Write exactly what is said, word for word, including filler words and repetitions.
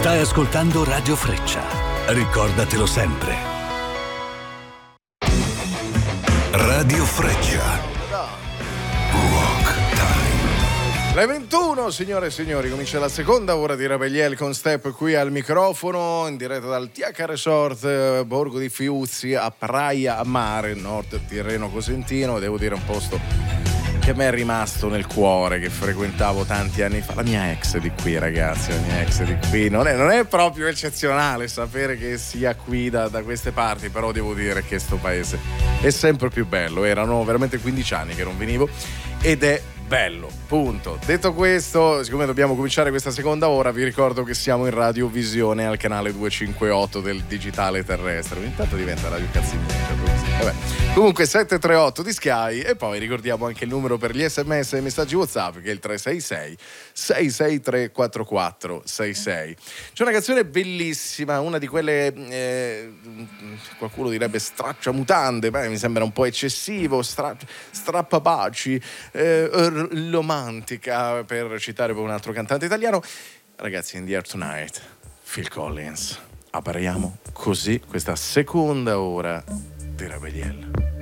Stai ascoltando Radio Freccia. Ricordatelo sempre. Radio Freccia. Rock Time. Le ventuno, signore e signori, comincia la seconda ora di Rebelliel con Step qui al microfono, in diretta dal T H Resort, eh, Borgo di Fiuzzi, a Praia a Mare, nord Tirreno Cosentino. Devo dire un posto che mi è rimasto nel cuore, che frequentavo tanti anni fa. La mia ex di qui, ragazzi, la mia ex di qui. Non è, non è proprio eccezionale sapere che sia qui da, da queste parti, però devo dire che sto paese è sempre più bello. Erano veramente quindici anni che non venivo ed è bello, punto. Detto questo, siccome dobbiamo cominciare questa seconda ora, vi ricordo che siamo in radiovisione al canale duecentocinquantotto del digitale terrestre. Ogni tanto diventa radio cazzi miei. Vabbè. Comunque sette tre otto di Sky, e poi ricordiamo anche il numero per gli sms e i messaggi WhatsApp, che è il tre sei sei sei sei tre quattro quattro sei sei. C'è una canzone bellissima, una di quelle eh, qualcuno direbbe stracciamutande, beh, mi sembra un po' eccessivo, stra, strappabaci, eh, romantica, per citare un altro cantante italiano. Ragazzi, In the Air Tonight, Phil Collins. Apriamo così questa seconda ora di Rebelliel.